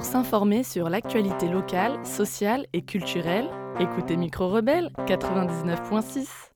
Pour s'informer sur l'actualité locale, sociale et culturelle, écoutez Micro Rebelle 99.6.